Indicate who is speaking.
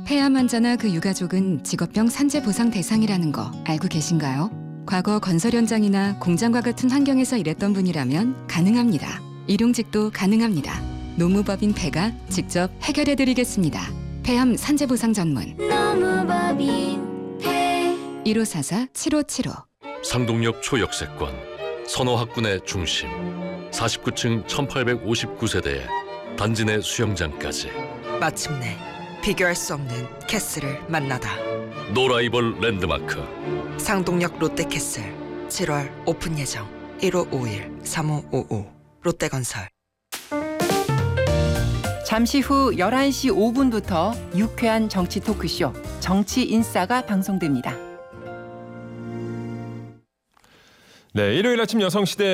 Speaker 1: 폐암 환자나 그 유가족은 직업병 산재 보상 대상이라는 거 알고 계신가요? 과거 건설 현장이나 공장과 같은 환경에서 일했던 분이라면 가능합니다. 일용직도 가능합니다. 노무법인 폐가 직접 해결해드리겠습니다. 폐암 산재 보상 전문
Speaker 2: 노무법인 폐
Speaker 1: 1544-7575
Speaker 3: 상동역 초역세권, 선호학군의 중심, 49층 1859세대에 단지 내 수영장까지
Speaker 4: 마침내 비교할 수 없는 캐슬을 만나다.
Speaker 3: 노라이벌 랜드마크.
Speaker 4: 상동역 롯데캐슬 7월 오픈 예정. 1551-3555 롯데건설.
Speaker 5: 잠시 후 11시 5분부터 유쾌한 정치 토크쇼 정치인싸가 방송됩니다.
Speaker 6: 네, 일요일 아침 여성시대